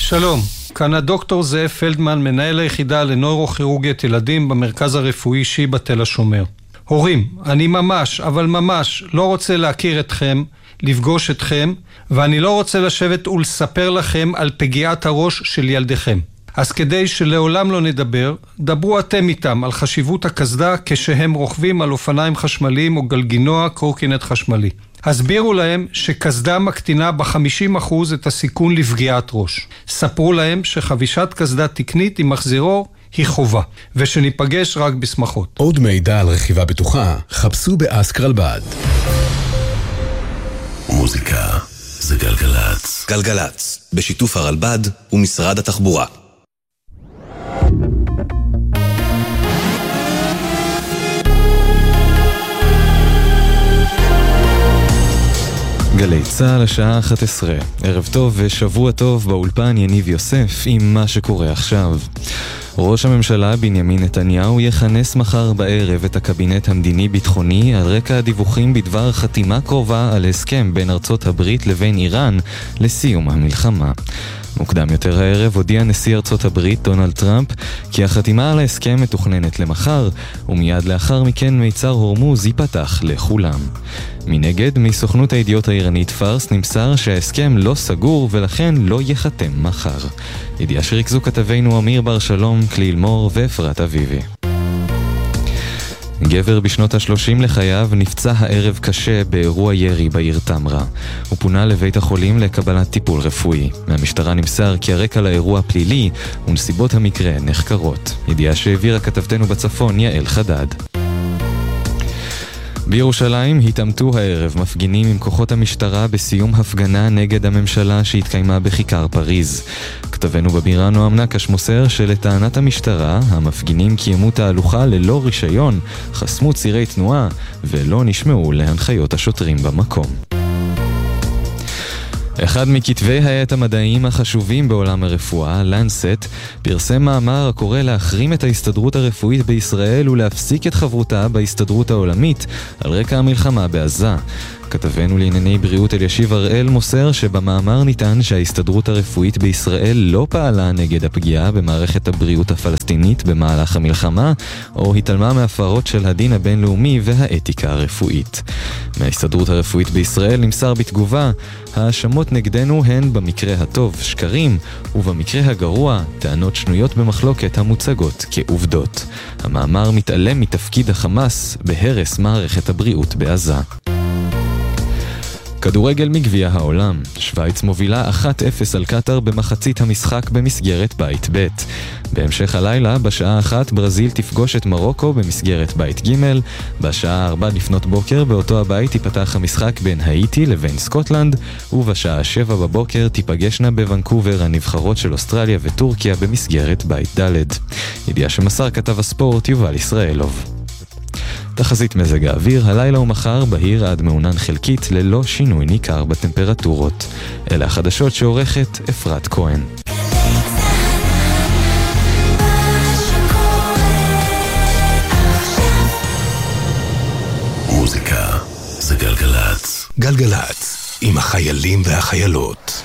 שלום, כאן הדוקטור זאב פלדמן, מנהל היחידה לנוירוכירורגית ילדים במרכז הרפואי שיבא תל השומר. הורים, אני ממש, אבל ממש לא רוצה להכיר אתכם, לפגוש אתכם, ואני לא רוצה לשבת ולספר לכם על פגיעת הראש של ילדיכם. אז כדי שלעולם לא נדבר, דברו אתם איתם על חשיבות הקסדה כשהם רוכבים על אופניים חשמליים או גלגינוע קורקינט חשמלי. הסבירו להם שקסדה מקטינה ב-50% את הסיכון לפגיעת ראש. ספרו להם שחבישת קסדה תקנית עם מחזירור היא חובה, ושניפגש רק בשמחות. עוד מידע על רכיבה בטוחה, חפשו באסק רלב"ד. מוזיקה זה גלגלץ. גלגלץ, בשיתוף הרלב"ד ומשרד התחבורה. גלי צהל השעה 11. ערב טוב ושבוע טוב, באולפן יניב יוסף עם מה שקורה עכשיו. ראש הממשלה בנימין נתניהו יכנס מחר בערב את הקבינט המדיני-ביטחוני על רקע הדיווחים בדבר חתימה קרובה על הסכם בין ארצות הברית לבין איראן לסיום המלחמה. מוקדם יותר הערב הודיע נשיא ארצות הברית דונלד טראמפ כי החתימה על ההסכם מתוכננת למחר, ומיד לאחר מכן מיצר הורמוז ייפתח לכולם. מנגד, מסוכנות הידיעות האיראנית פארס נמסר שההסכם לא סגור ולכן לא יחתם מחר. ידיעה שריכזו כתבינו אמיר בר שלום, כליל מור ואפרת אביבי. גבר בשנות ה-30 לחייו נפצע הערב קשה באירוע ירי בעיר תמרה. הוא פונה לבית החולים לקבלת טיפול רפואי. מהמשטרה נמסר כי הרקע לאירוע פלילי ונסיבות המקרה נחקרות. ידיעה שהעבירה כתבתנו בצפון יעל חדד. בירושלים התעמתו הערב מפגינים עם כוחות המשטרה בסיום הפגנה נגד הממשלה שהתקיימה בכיכר פריז. כתבנו בבירה נועם נקש מוסר שלטענת המשטרה, המפגינים קיימו תהלוכה ללא רישיון, חסמו צירי תנועה ולא נשמעו להנחיות השוטרים במקום. אחד מכתבי העת המדעיים החשובים בעולם הרפואה, לנסט, פרסם מאמר הקורא להחרים את ההסתדרות הרפואית בישראל ולהפסיק את חברותה בהסתדרות העולמית על רקע המלחמה בעזה. כתבנו לענייני בריאות אלישיב הראל מוסר שבמאמר ניתן שההסתדרות הרפואית בישראל לא פעלה נגד הפגיעה במערכת הבריאות הפלסטינית במהלך המלחמה, או התעלמה מהפרות של הדין הבינלאומי והאתיקה הרפואית. מההסתדרות הרפואית בישראל נמסר בתגובה, האשמות נגדנו הן במקרה הטוב שקרים, ובמקרה הגרוע טענות שנויות במחלוקת המוצגות כעובדות. המאמר מתעלם מתפקיד החמאס בהרס מערכת הבריאות בעזה. כדורגל מגביע העולם. שוויץ מובילה 1-0 על קטר במחצית המשחק במסגרת בית ב'. בהמשך הלילה, בשעה 1, ברזיל תפגוש את מרוקו במסגרת בית ג'. בשעה 4 לפנות בוקר, באותו הבית ייפתח המשחק בין האיטי לבין סקוטלנד, ובשעה 7 בבוקר תיפגשנה בוונקובר הנבחרות של אוסטרליה וטורקיה במסגרת בית ד'. ידיעה שמסר כתב הספורט יובל ישראלוב. תחזית מזג האוויר, הלילה ומחר בהיר עד מעונן חלקית ללא שינוי ניכר בטמפרטורות. אלה החדשות שעורכת אפרת כהן. מוזיקה זה גלגלץ. גלגלץ, עם החיילים והחיילות.